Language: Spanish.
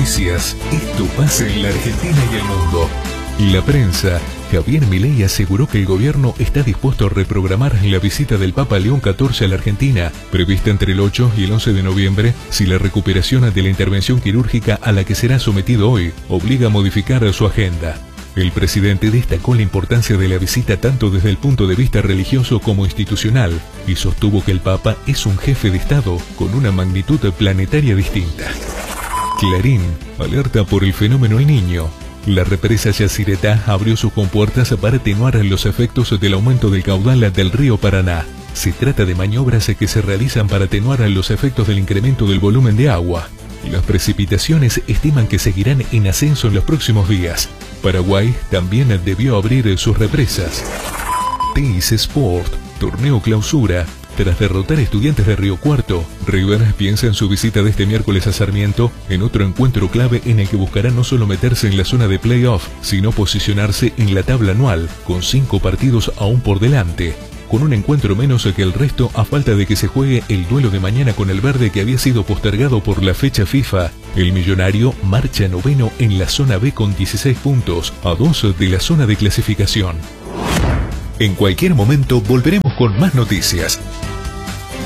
noticias. Esto pasa en la Argentina y el mundo. La prensa. Javier Milei aseguró que el gobierno está dispuesto a reprogramar la visita del Papa León XIV a la Argentina, prevista entre el 8 y el 11 de noviembre, si la recuperación de la intervención quirúrgica a la que será sometido hoy obliga a modificar su agenda. El presidente destacó la importancia de la visita tanto desde el punto de vista religioso como institucional y sostuvo que el Papa es un jefe de Estado con una magnitud planetaria distinta. Clarín alerta por el fenómeno El Niño. La represa Yacyretá abrió sus compuertas para atenuar los efectos del aumento del caudal del río Paraná. Se trata de maniobras que se realizan para atenuar los efectos del incremento del volumen de agua. Las precipitaciones estiman que seguirán en ascenso en los próximos días. Paraguay también debió abrir sus represas. Teis Sport, torneo clausura. Tras derrotar a Estudiantes de Río Cuarto, River piensa en su visita de este miércoles a Sarmiento en otro encuentro clave en el que buscará no solo meterse en la zona de playoff, sino posicionarse en la tabla anual, con 5 partidos aún por delante. Con un encuentro menos que el resto a falta de que se juegue el duelo de mañana con el verde que había sido postergado por la fecha FIFA, el millonario marcha noveno en la zona B con 16 puntos, a 2 de la zona de clasificación. En cualquier momento volveremos con más noticias.